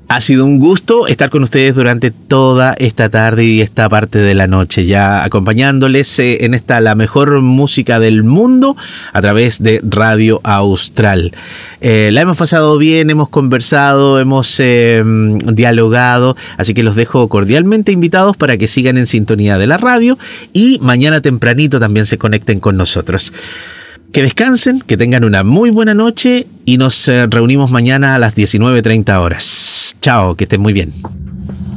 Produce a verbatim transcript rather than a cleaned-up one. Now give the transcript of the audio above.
Ha sido un gusto estar con ustedes durante toda esta tarde y esta parte de la noche, ya acompañándoles eh, en esta la mejor música del mundo a través de Radio Austral. Eh, la hemos pasado bien, hemos conversado, hemos eh, dialogado, así que los dejo cordialmente invitados para que sigan en sintonía de la radio y mañana tempranito también se conecten con nosotros. Que descansen, que tengan una muy buena noche y nos eh, reunimos mañana a las diecinueve treinta horas. Chao, que estén muy bien.